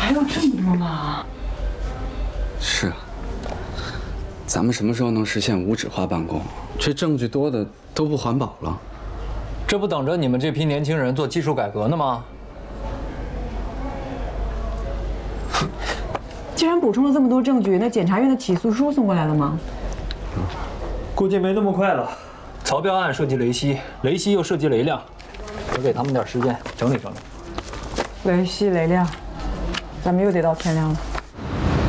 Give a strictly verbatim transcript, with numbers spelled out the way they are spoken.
还有这么多呢。 是啊，咱们什么时候能实现无纸化办公？这证据多的都不环保了。 这不等着你们这批年轻人做技术改革呢吗？ 既然补充了这么多证据，那检察院的起诉书送过来了吗？ 估计没那么快了。 曹标案涉及雷西，雷西又涉及雷亮，我给他们点时间整理整理。 雷西、雷亮，咱们又得到天亮了。